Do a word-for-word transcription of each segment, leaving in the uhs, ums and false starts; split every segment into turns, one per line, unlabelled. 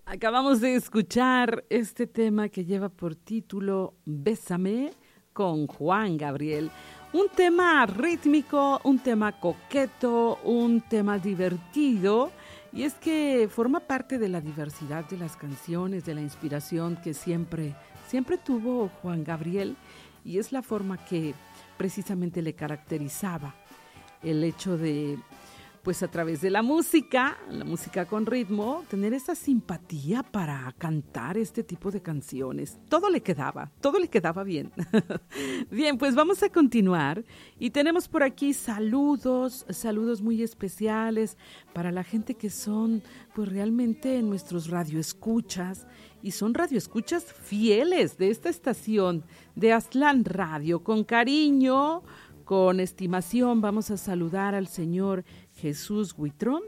Acabamos de escuchar este tema que lleva por título Bésame con Juan Gabriel. Un tema rítmico, un tema coqueto, un tema divertido. Y es que forma parte de la diversidad de las canciones, de la inspiración que siempre, siempre tuvo Juan Gabriel. Y es la forma que precisamente le caracterizaba. El hecho de, pues a través de la música, la música con ritmo, tener esa simpatía para cantar este tipo de canciones. Todo le quedaba, todo le quedaba bien. Bien, pues vamos a continuar y tenemos por aquí saludos, saludos muy especiales para la gente que son pues realmente nuestros radioescuchas y son radioescuchas fieles de esta estación de Aztlán Radio. Con cariño, con estimación vamos a saludar al señor Jesús Huitrón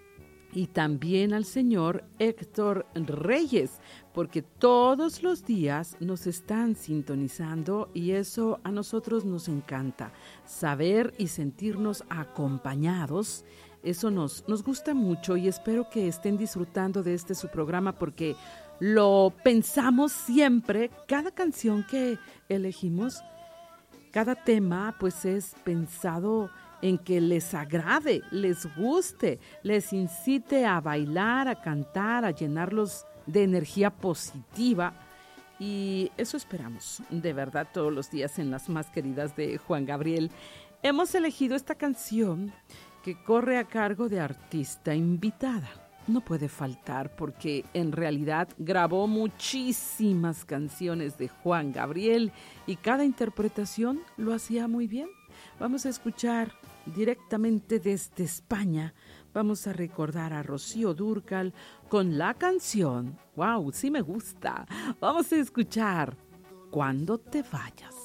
y también al señor Héctor Reyes, porque todos los días nos están sintonizando y eso a nosotros nos encanta, saber y sentirnos acompañados. Eso nos, nos gusta mucho y espero que estén disfrutando de este su programa porque lo pensamos siempre, cada canción que elegimos, cada tema pues es pensado en que les agrade, les guste, les incite a bailar, a cantar, a llenarlos de energía positiva. Y eso esperamos, de verdad, todos los días en las más queridas de Juan Gabriel. Hemos elegido esta canción que corre a cargo de artista invitada. No puede faltar porque en realidad grabó muchísimas canciones de Juan Gabriel y cada interpretación lo hacía muy bien. Vamos a escuchar directamente desde España. Vamos a recordar a Rocío Dúrcal con la canción. ¡Wow! Sí me gusta. Vamos a escuchar Cuando te vayas.